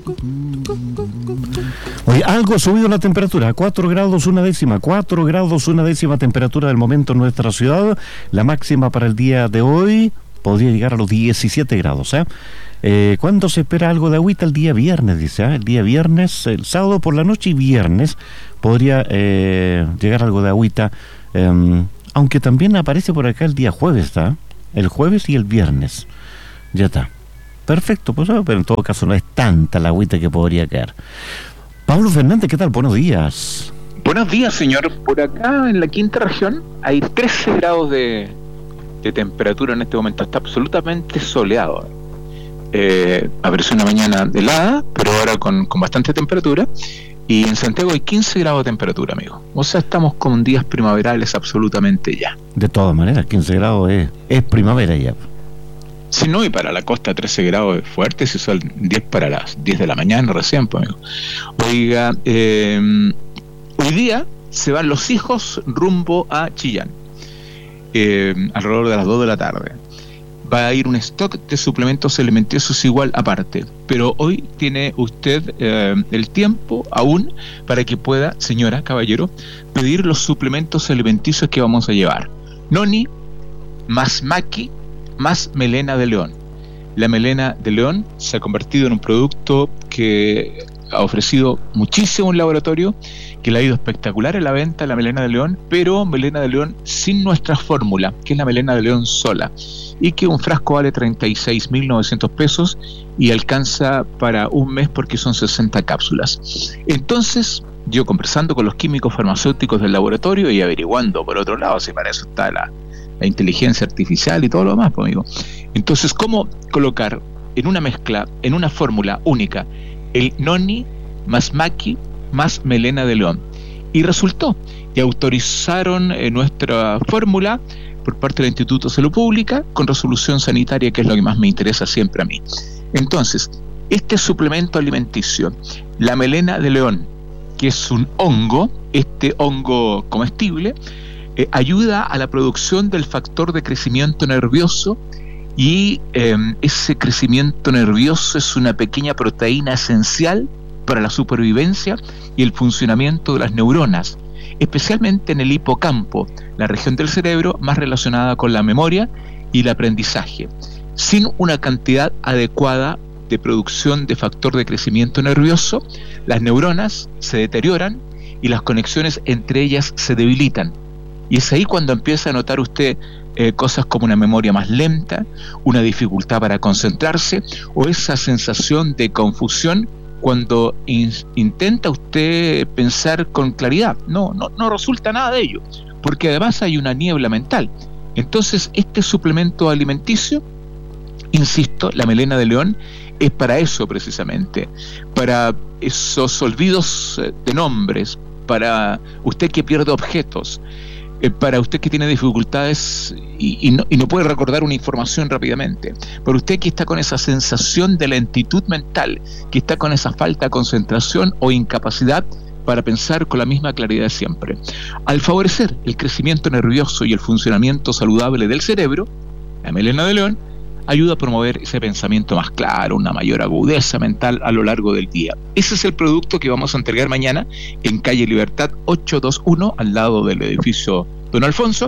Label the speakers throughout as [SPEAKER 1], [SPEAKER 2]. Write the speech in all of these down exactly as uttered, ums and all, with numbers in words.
[SPEAKER 1] Oye, algo ha subido la temperatura, cuatro grados una décima, cuatro grados una décima temperatura del momento en nuestra ciudad. La máxima para el día de hoy podría llegar a los diecisiete grados, ¿eh? Eh, ¿Cuándo se espera algo de agüita? El día viernes, dice, ¿eh? El día viernes, el sábado por la noche y viernes podría eh, llegar algo de agüita, eh, aunque también aparece por acá el día jueves, ¿está? El jueves y el viernes, ya está. Perfecto, pues, pero en todo caso no es tanta la agüita que podría caer. Pablo Fernández, ¿qué tal? Buenos días.
[SPEAKER 2] Buenos días, señor. Por acá en la quinta región hay trece grados de, de temperatura en este momento. Está absolutamente soleado. Eh, apareció una mañana helada, pero ahora con, con bastante temperatura. Y en Santiago hay quince grados de temperatura, amigo. O sea, estamos con días primaverales absolutamente ya.
[SPEAKER 1] De todas maneras, quince grados es, es primavera ya.
[SPEAKER 2] Si no, y para la costa trece grados es fuerte, si son diez para las diez de la mañana recién, pues, amigo. Oiga, eh, hoy día se van los hijos rumbo a Chillán, eh, alrededor de las dos de la tarde. Va a ir un stock de suplementos alimenticios igual aparte, pero hoy tiene usted eh, el tiempo aún para que pueda, señora, caballero, pedir los suplementos alimenticios que vamos a llevar. Noni, más maqui, más melena de león. La melena de león se ha convertido en un producto que ha ofrecido muchísimo un laboratorio, que le ha ido espectacular en la venta, la melena de león, pero melena de león sin nuestra fórmula, que es la melena de león sola, y que un frasco vale treinta y seis mil novecientos pesos y alcanza para un mes porque son sesenta cápsulas. Entonces, yo conversando con los químicos farmacéuticos del laboratorio y averiguando por otro lado, si para eso está la la inteligencia artificial y todo lo demás, pues, amigo. Entonces, ¿cómo colocar en una mezcla, en una fórmula única, el noni más maqui más melena de león? Y resultó, y autorizaron eh, nuestra fórmula por parte del Instituto de Salud Pública con resolución sanitaria, que es lo que más me interesa siempre a mí. Entonces, este suplemento alimenticio, la melena de león, que es un hongo, este hongo comestible, Eh, ayuda a la producción del factor de crecimiento nervioso y eh, ese crecimiento nervioso es una pequeña proteína esencial para la supervivencia y el funcionamiento de las neuronas, especialmente en el hipocampo, la región del cerebro más relacionada con la memoria y el aprendizaje. Sin una cantidad adecuada de producción de factor de crecimiento nervioso, las neuronas se deterioran y las conexiones entre ellas se debilitan. Y es ahí cuando empieza a notar usted eh, cosas como una memoria más lenta, una dificultad para concentrarse o esa sensación de confusión cuando in- intenta usted pensar con claridad. No, no, no resulta nada de ello, porque además hay una niebla mental. Entonces, este suplemento alimenticio, insisto, la melena de león, es para eso precisamente, para esos olvidos de nombres, para usted que pierde objetos, Eh, para usted que tiene dificultades y, y, no, y no puede recordar una información rápidamente, para usted que está con esa sensación de lentitud mental, que está con esa falta de concentración o incapacidad para pensar con la misma claridad de siempre. Al favorecer el crecimiento nervioso y el funcionamiento saludable del cerebro, la melena de león ayuda a promover ese pensamiento más claro, una mayor agudeza mental a lo largo del día. Ese es el producto que vamos a entregar mañana en calle Libertad ochocientos veintiuno, al lado del edificio Don Alfonso,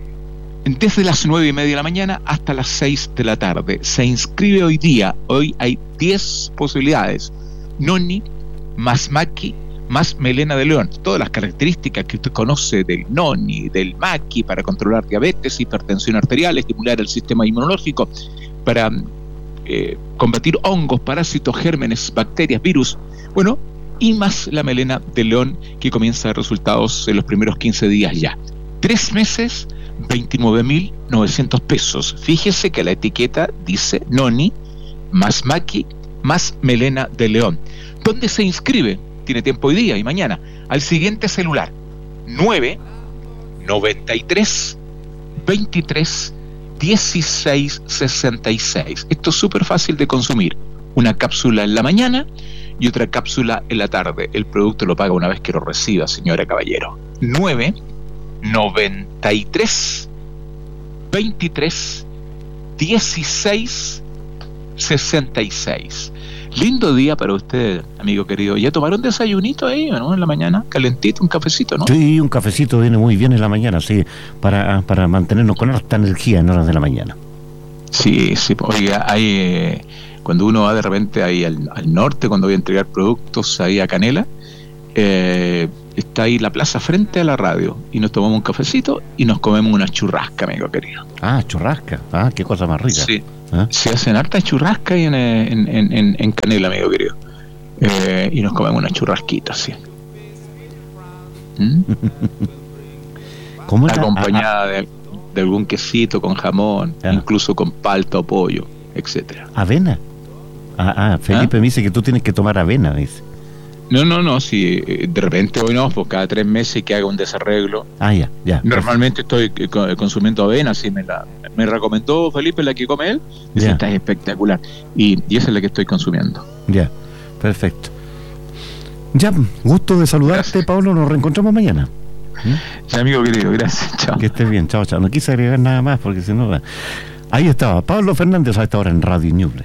[SPEAKER 2] desde las nueve y media de la mañana hasta las seis de la tarde. Se inscribe hoy día, hoy hay diez posibilidades. Noni, más maqui, más melena de león. Todas las características que usted conoce del noni, del maqui, para controlar diabetes, hipertensión arterial, estimular el sistema inmunológico, para eh, combatir hongos, parásitos, gérmenes, bacterias, virus. Bueno, y más la melena de león, que comienza a dar resultados en los primeros quince días ya. Tres meses, veintinueve mil novecientos pesos. Fíjese que la etiqueta dice noni, más maqui, más melena de león. ¿Dónde se inscribe? Tiene tiempo hoy día y mañana. Al siguiente celular: nueve noventa y tres veintitrés dieciséis sesenta y seis. Esto es súper fácil de consumir. Una cápsula en la mañana y otra cápsula en la tarde. El producto lo paga una vez que lo reciba, señora caballero. nueve noventa y tres veintitrés dieciséis sesenta y seis. Lindo día para usted, amigo querido. ¿Ya tomaron desayunito ahí, no? En la mañana, calentito, un cafecito, ¿no?
[SPEAKER 1] Sí, un cafecito viene muy bien en la mañana, sí, para, para mantenernos con harta energía en horas de la mañana.
[SPEAKER 2] Sí, sí, oiga, hay, eh, cuando uno va de repente ahí al, al norte, cuando voy a entregar productos ahí a Canela, eh, está ahí la plaza frente a la radio, y nos tomamos un cafecito y nos comemos una churrasca, amigo querido.
[SPEAKER 1] Ah, churrasca, ah, qué cosa más rica.
[SPEAKER 2] Sí.
[SPEAKER 1] ¿Ah?
[SPEAKER 2] Se hacen hartas churrascas ahí en, en, en, en Canela, amigo querido. Eh, y nos comemos una churrasquita, sí. ¿Mm?
[SPEAKER 1] ¿Cómo era?
[SPEAKER 2] Acompañada ah, de, de algún quesito con jamón,
[SPEAKER 1] ah.
[SPEAKER 2] incluso con palta o pollo, etcétera.
[SPEAKER 1] ¿Avena? Ah, ah Felipe ¿Ah? me dice que tú tienes que tomar avena, dice.
[SPEAKER 2] No, no, no, si de repente hoy no, pues cada tres meses que haga un desarreglo.
[SPEAKER 1] Ah, ya, ya.
[SPEAKER 2] Normalmente estoy consumiendo avena, así me la me recomendó Felipe, la que come él, dice, esta es espectacular, y, y esa es la que estoy consumiendo.
[SPEAKER 1] Ya, perfecto. Ya, gusto de saludarte, gracias. Pablo, nos reencontramos mañana.
[SPEAKER 2] ¿Mm? Ya, amigo querido, gracias, chao.
[SPEAKER 1] Que estés bien, chao, chao. No quise agregar nada más, porque si no... Ahí estaba, Pablo Fernández a esta hora en Radio Ñuble.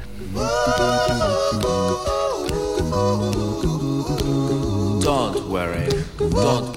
[SPEAKER 3] Don't worry, don't